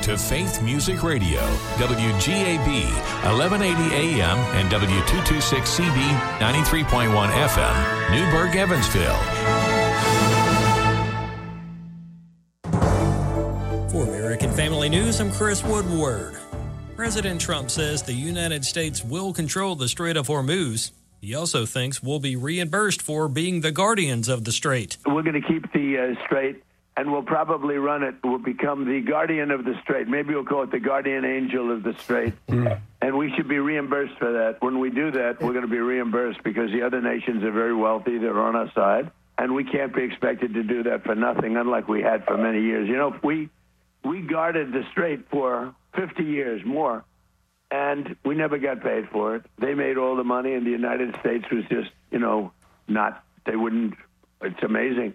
to Faith Music Radio, WGAB, 1180 AM and W226CB, 93.1 FM, Newburgh, Evansville. For American Family News, I'm Chris Woodward. President Trump says the United States will control the Strait of Hormuz. He also thinks we'll be reimbursed for being the guardians of the strait. We're going to keep the strait, and we'll probably run it. We'll become the guardian of the strait. Maybe we'll call it the guardian angel of the strait. And we should be reimbursed for that. When we do that, we're going to be reimbursed because the other nations are very wealthy. They're on our side. And we can't be expected to do that for nothing, unlike we had for many years. You know, we guarded the strait for 50 years more. And we never got paid for it. They made all the money, and the United States was just, they wouldn't. It's amazing.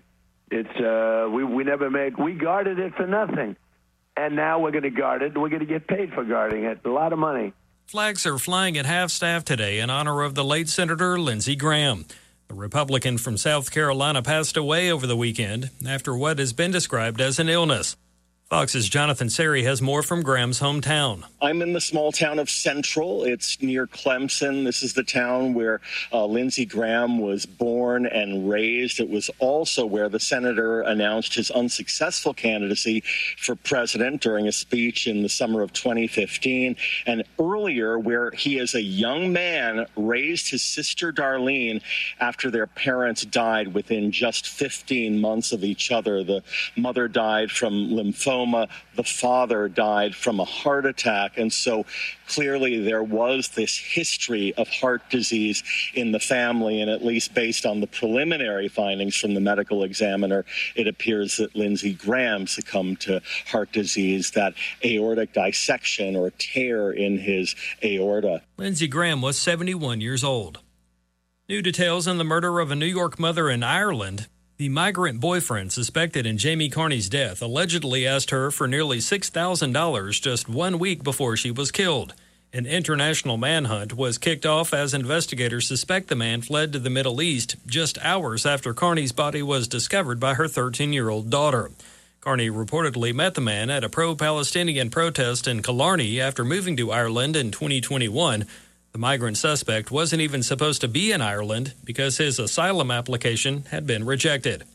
We never made. We guarded it for nothing, and now we're going to guard it. We're going to get paid for guarding it. A lot of money. Flags are flying at half-staff today in honor of the late Senator Lindsey Graham. The Republican from South Carolina passed away over the weekend after what has been described as an illness. Fox's Jonathan Seri has more from Graham's hometown. I'm in the small town of Central. It's near Clemson. This is the town where Lindsey Graham was born and raised. It was also where the senator announced his unsuccessful candidacy for president during a speech in the summer of 2015. And earlier, where he, as a young man, raised his sister Darlene after their parents died within just 15 months of each other. The mother died from lymphoma. The father died from a heart attack. And so clearly there was this history of heart disease in the family. And at least based on the preliminary findings from the medical examiner, it appears that Lindsey Graham succumbed to heart disease, that aortic dissection or tear in his aorta. Lindsey Graham was 71 years old. New details on the murder of a New York mother in Ireland. The migrant boyfriend suspected in Jamie Carney's death allegedly asked her for nearly $6,000 just 1 week before she was killed. An international manhunt was kicked off as investigators suspect the man fled to the Middle East just hours after Carney's body was discovered by her 13-year-old daughter. Carney reportedly met the man at a pro-Palestinian protest in Killarney after moving to Ireland in 2021. The migrant suspect wasn't even supposed to be in Ireland because his asylum application had been rejected.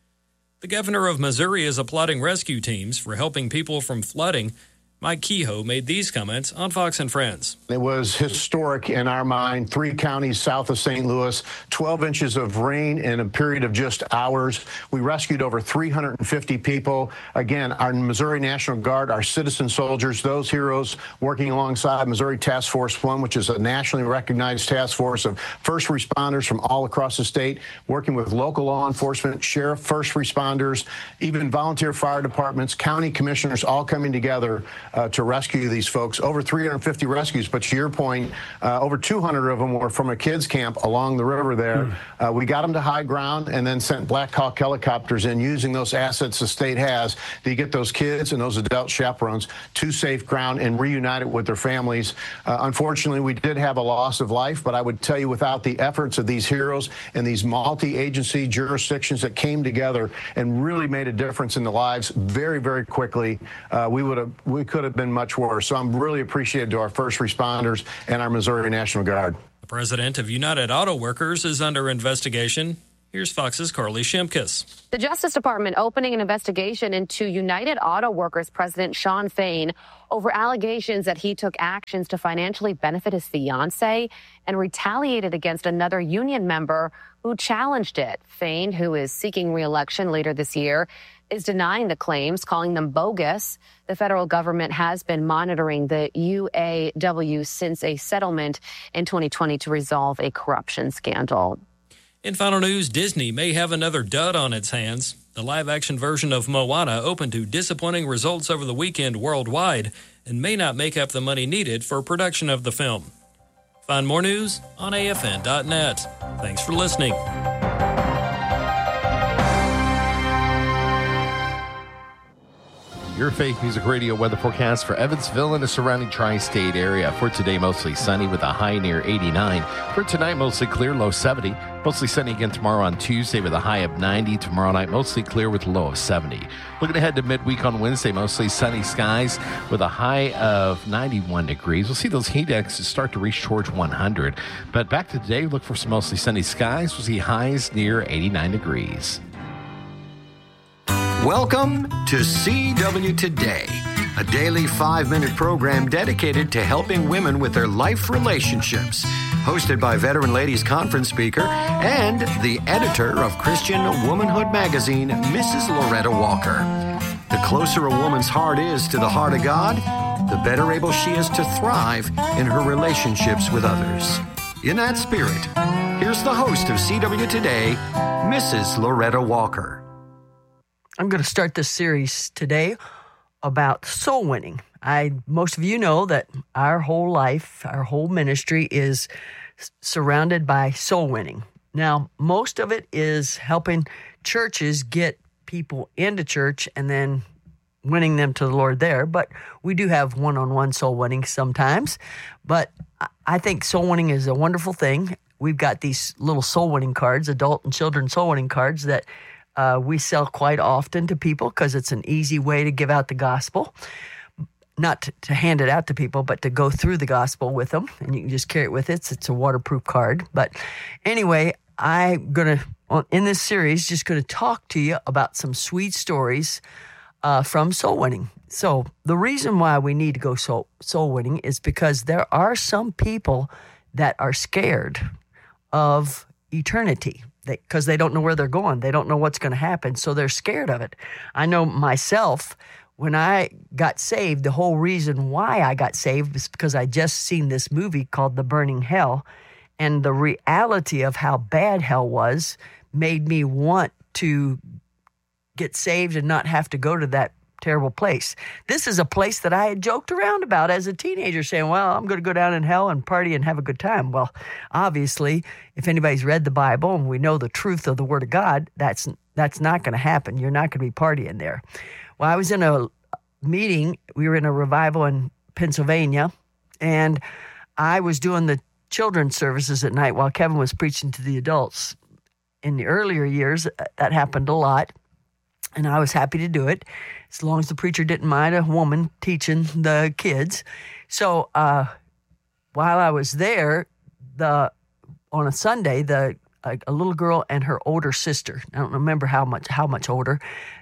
The governor of Missouri is applauding rescue teams for helping people from flooding. Mike Kehoe made these comments on Fox and Friends. It was historic in our mind. 3 counties south of St. Louis, 12 inches of rain in a period of just hours. We rescued over 350 people. Again, our Missouri National Guard, our citizen soldiers, those heroes working alongside Missouri Task Force 1, which is a nationally recognized task force of first responders from all across the state, working with local law enforcement, sheriff, first responders, even volunteer fire departments, county commissioners, all coming together to rescue these folks. Over 350 rescues, but to your point, over 200 of them were from a kids camp along the river there. We got them to high ground and then sent Black Hawk helicopters in, using those assets the state has to get those kids and those adult chaperones to safe ground and reunited with their families. Unfortunately, we did have a loss of life, but I would tell you, without the efforts of these heroes and these multi-agency jurisdictions that came together and really made a difference in the lives very, very quickly, we could have been much worse. So I'm really appreciative to our first responders and our Missouri National Guard. The president of United Auto Workers is under investigation. Here's Fox's Carly Shimkus. The Justice Department opening an investigation into United Auto Workers President Shawn Fain over allegations that he took actions to financially benefit his fiancée and retaliated against another union member who challenged it. Fain, who is seeking re-election later this year, is denying the claims, calling them bogus. The federal government has been monitoring the UAW since a settlement in 2020 to resolve a corruption scandal. In final news, Disney may have another dud on its hands. The live-action version of Moana opened to disappointing results over the weekend worldwide and may not make up the money needed for production of the film. Find more news on AFN.net. Thanks for listening. Your Faith Music Radio weather forecast for Evansville and the surrounding tri-state area. For today, mostly sunny with a high near 89. For tonight, mostly clear, low 70. Mostly sunny again tomorrow on Tuesday with a high of 90. Tomorrow night, mostly clear with a low of 70. Looking ahead to midweek on Wednesday, mostly sunny skies with a high of 91 degrees. We'll see those heat indexes start to reach towards 100. But back to today, look for some mostly sunny skies. We'll see highs near 89 degrees. Welcome to CW Today, a daily 5-minute program dedicated to helping women with their life relationships. Hosted by Veteran Ladies Conference speaker and the editor of Christian Womanhood magazine, Mrs. Loretta Walker. The closer a woman's heart is to the heart of God, the better able she is to thrive in her relationships with others. In that spirit, here's the host of CW Today, Mrs. Loretta Walker. I'm going to start this series today about soul winning. Most of you know that our whole life, our whole ministry is surrounded by soul winning. Now, most of it is helping churches get people into church and then winning them to the Lord there. But we do have one-on-one soul winning sometimes. But I think soul winning is a wonderful thing. We've got these little soul winning cards, adult and children soul winning cards that we sell quite often to people because it's an easy way to give out the gospel. Not to hand it out to people, but to go through the gospel with them. And you can just carry it with it. It's a waterproof card. But anyway, I'm going to, in this series, just going to talk to you about some sweet stories from soul winning. So the reason why we need to go soul winning is because there are some people that are scared of eternity. Because they don't know where they're going. They don't know what's going to happen, so they're scared of it. I know myself, when I got saved, the whole reason why I got saved was because I just seen this movie called The Burning Hell, and the reality of how bad hell was made me want to get saved and not have to go to that terrible place. This is a place that I had joked around about as a teenager, saying, well, I'm going to go down in hell and party and have a good time. Well, obviously, if anybody's read the Bible and we know the truth of the Word of God, that's not going to happen. You're not going to be partying there. Well, I was in a meeting. We were in a revival in Pennsylvania, and I was doing the children's services at night while Kevin was preaching to the adults. In the earlier years, that happened a lot, and I was happy to do it, as long as the preacher didn't mind a woman teaching the kids. So while I was there, on a Sunday, a little girl and her older sister, I don't remember how much older,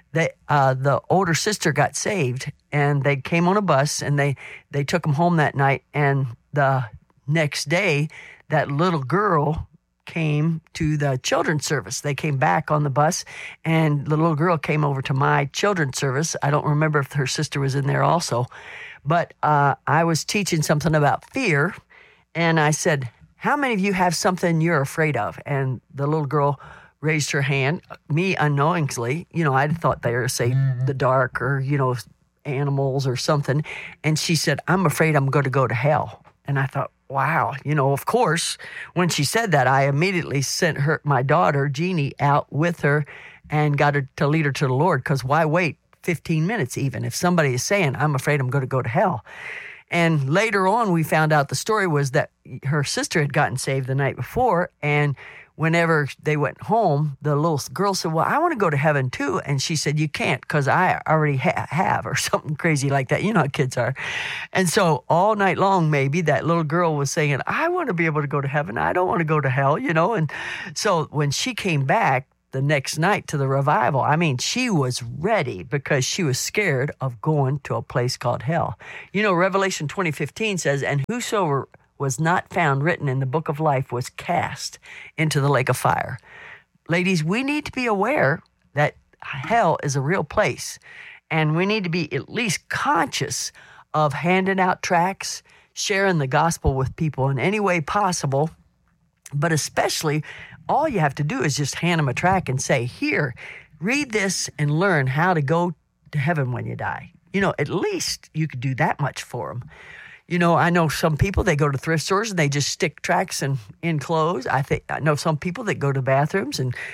the older sister got saved, and they came on a bus, and they took them home that night, and the next day, that little girl came to the children's service. They came back on the bus, and the little girl came over to my children's service. I don't remember if her sister was in there also, but I was teaching something about fear, and I said, how many of you have something you're afraid of? And the little girl raised her hand, me unknowingly. I thought they were, say, the dark or, animals or something. And she said, I'm afraid I'm going to go to hell. And I thought, wow, of course, when she said that, I immediately sent my daughter, Jeannie, out with her and got her to lead her to the Lord, because why wait 15 minutes even if somebody is saying, I'm afraid I'm going to go to hell? And later on, we found out the story was that her sister had gotten saved the night before, and whenever they went home, the little girl said, well, I want to go to heaven too. And she said, you can't, because I already have, or something crazy like that. You know how kids are. And so all night long, maybe, that little girl was saying, I want to be able to go to heaven. I don't want to go to hell, And so when she came back the next night to the revival, she was ready, because she was scared of going to a place called hell. Revelation 20:15 says, and whosoever was not found written in the book of life was cast into the lake of fire. Ladies, we need to be aware that hell is a real place, and we need to be at least conscious of handing out tracts, sharing the gospel with people in any way possible, but especially all you have to do is just hand them a tract and say, here, read this and learn how to go to heaven when you die. At least you could do that much for them. I know some people, they go to thrift stores and they just stick tracts in clothes. I know some people that go to bathrooms and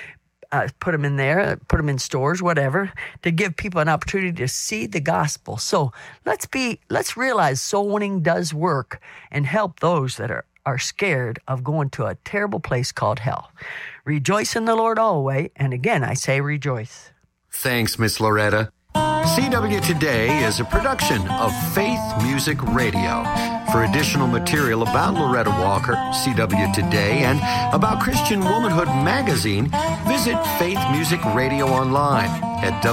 put them in there, put them in stores, whatever, to give people an opportunity to see the gospel. So let's realize soul winning does work and help those that are scared of going to a terrible place called hell. Rejoice in the Lord always. And again, I say rejoice. Thanks, Miss Loretta. CW Today is a production of Faith Music Radio. For additional material about Loretta Walker, CW Today, and about Christian Womanhood Magazine, visit Faith Music Radio online at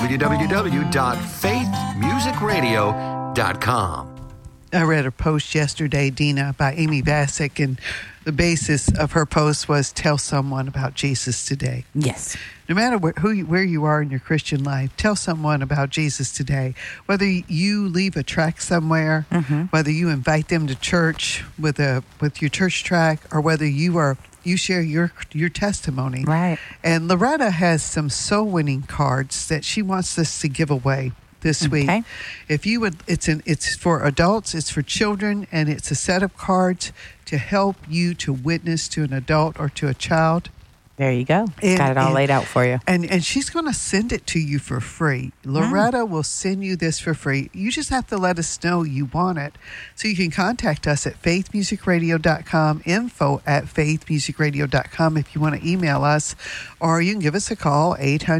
www.faithmusicradio.com. I read a post yesterday, Dina, by Amy Bassick, and the basis of her post was tell someone about Jesus today. Yes. No matter where you are in your Christian life, tell someone about Jesus today. Whether you leave a tract somewhere, whether you invite them to church with your church tract, or whether you share your testimony. Right. And Loretta has some soul winning cards that she wants us to give away this week. If you would, it's for adults, it's for children, and it's a set of cards to help you to witness to an adult or to a child. There you go. Got it all laid out for you. And she's going to send it to you for free. Loretta will send you this for free. You just have to let us know you want it. So you can contact us at faithmusicradio.com, info@faithmusicradio.com if you want to email us. Or you can give us a call,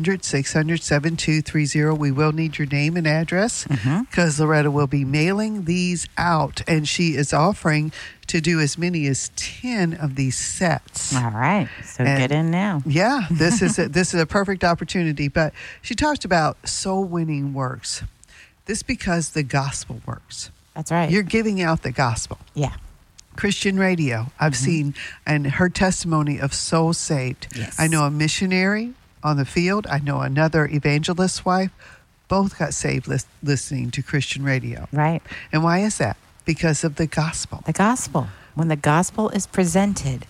800-600-7230. We will need your name and address because Loretta will be mailing these out. And she is offering to do as many as 10 of these sets. All right. So get in now. Yeah, this is a perfect opportunity. But she talked about soul winning works. This because the gospel works. That's right. You're giving out the gospel. Yeah. Christian radio, I've seen, and her testimony of souls saved. Yes. I know a missionary on the field. I know another evangelist's wife. Both got saved listening to Christian radio. Right. And why is that? Because of the gospel. The gospel. When the gospel is presented,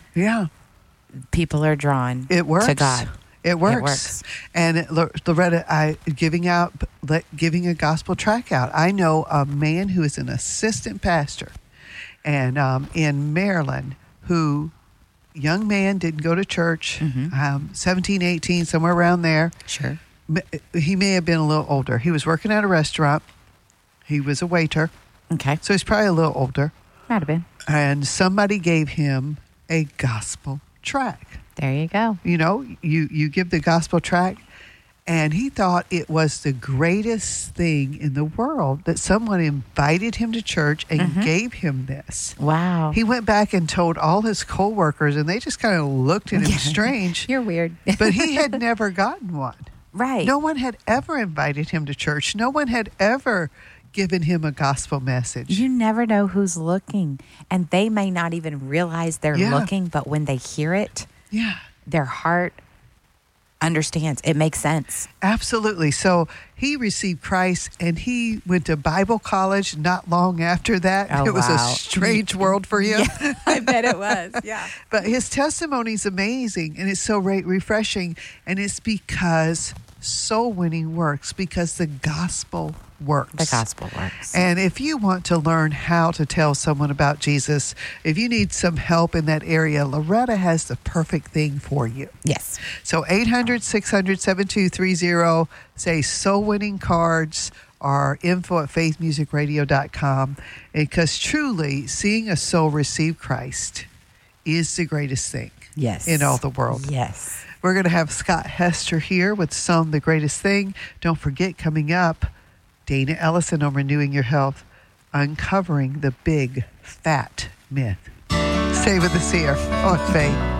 people are drawn to God. It works. And Loretta, giving a gospel tract out. I know a man who is an assistant pastor and in Maryland who, young man, didn't go to church, 17, 18, somewhere around there. Sure. He may have been a little older. He was working at a restaurant. He was a waiter. Okay. So he's probably a little older. Might have been. And somebody gave him a gospel tract. There you go. You know, you give the gospel tract, and he thought it was the greatest thing in the world that someone invited him to church and gave him this. Wow. He went back and told all his coworkers, and they just kind of looked at him strange. You're weird. But he had never gotten one. Right. No one had ever invited him to church. No one had ever given him a gospel message. You never know who's looking, and they may not even realize they're looking, but when they hear it, their heart understands. It makes sense. Absolutely. So he received Christ, and he went to Bible college not long after that. Oh, it was wow. a strange world for him. Yeah, I bet it was. Yeah. But his testimony is amazing, and it's so refreshing, and it's because soul winning works, because the gospel works. The gospel works. And if you want to learn how to tell someone about Jesus, if you need some help in that area, Loretta has the perfect thing for you. Yes. So 800-600-7230, say soul winning cards, or info@faithmusicradio.com, because truly seeing a soul receive Christ is the greatest thing in all the world. Yes. We're going to have Scott Hester here with Song The Greatest Thing. Don't forget, coming up, Dana Ellison on Renewing Your Health, uncovering the big, fat myth. Stay with us here on Faith.